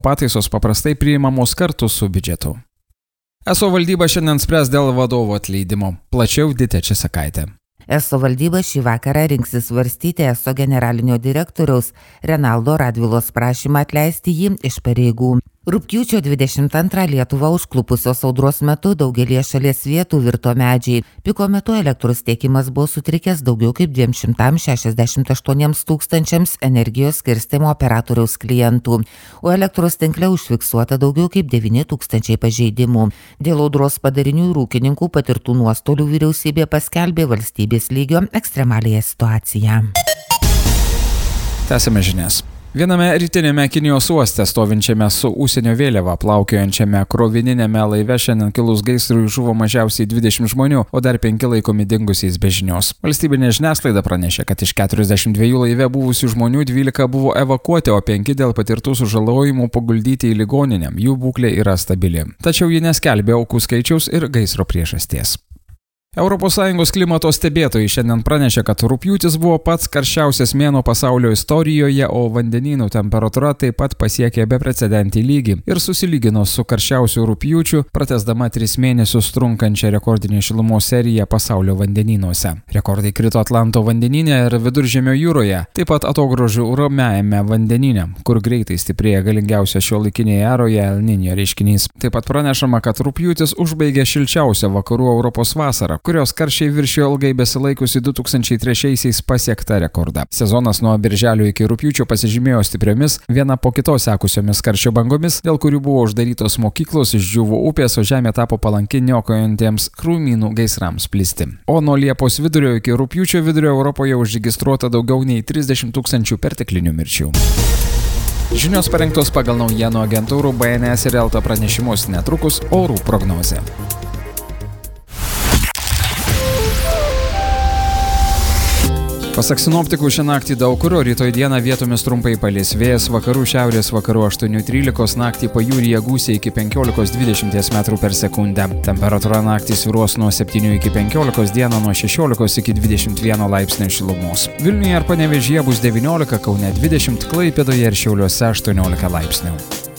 Pataisos paprastai priimamos kartu su biudžetu. ESO valdyba šiandien spręs dėl vadovo atleidimo. Plačiau Ditė Česakaitė. ESO valdyba šį vakarą rinksis svarstyti ESO generalinio direktoriaus Renaldo Radvilos prašymą atleisti jį iš pareigų. Rugpjūčio 22 Lietuvą užklupusios audros metu daugelie šalies vietų virto medžiai. Piko metu elektros tiekimas buvo sutrikęs daugiau kaip 268 tūkstančiams energijos skirstymo operatoriaus klientų, o elektros tinkle užfiksuota daugiau kaip 9 tūkstančiai pažeidimų. Dėl audros padarinių ir ūkininkų patirtų nuostolių vyriausybė paskelbė valstybės lygio ekstremaliąją situaciją. Tęsime žinias. Viename rytinėme Kinijos uoste stovinčiame su užsienio vėliava plaukiojančiame krovininėme laive šiandien kilus gaisrui žuvo mažiausiai 20 žmonių, o dar 5 laikomi dingusiais be žinios. Valstybinė žiniasklaida pranešė, kad iš 42 laive buvusių žmonių 12 buvo evakuoti, o 5 dėl patirtų sužalojimų paguldyti į ligoninę. Jų būklė yra stabili. Tačiau ji neskelbė aukų skaičiaus ir gaisro priežasties. ES klimato stebėtojai šiandien pranešė, kad rugpjūtis buvo pats karščiausias mėnuo pasaulio istorijoje, o vandenynų temperatūra taip pat pasiekė beprecedentį lygį ir susilygino su karščiausiu rugpjūčiu, pratęsdama 3 mėnesius trunkančią rekordinę šilumos seriją pasaulio vandenynuose. Rekordai krito Atlanto vandenyne ir Viduržemio jūroje, taip pat atogrąžų Ramiajame vandenyne, kur greitai stiprėja galingiausia šiuolaikinėje eroje El Niño reiškinys. Taip pat pranešama, kad rugpjūtis užbaigė šilčiausią vakarų Europos vasarą, kurios karščiai viršijo ilgai besilaikusi 2003-aisiais pasiektą rekordą. Sezonas nuo birželio iki rugpjūčio pasižymėjo stipriomis, viena po kitos sekusiomis karščio bangomis, dėl kurių buvo uždarytos mokyklos, išdžiūvo upės, o žemė tapo palanki niokojantiems krūmynų gaisrams plisti. O nuo Liepos vidurio iki rugpjūčio vidurio Europoje užregistruota daugiau nei 30 000 perteklinių mirčių. Žinios parengtos pagal naujienų agentūrų BNS ir Elta pranešimus, netrukus orų prognozė. Pasak sinoptikų, šią naktį daug kur, rytoj dieną vietomis trumpai palis vėjas vakarų šiaurės vakarų 8-13, naktį pajūryje gūsiai iki 15-20 m/s. Temperatūra naktį svyruos nuo 7 iki 15, dieną nuo 16 iki 21 laipsnių šilumos. Vilniuje ir Panevėžyje bus 19, Kaune 20, Klaipėdoje ir Šiauliuose 18 laipsnių.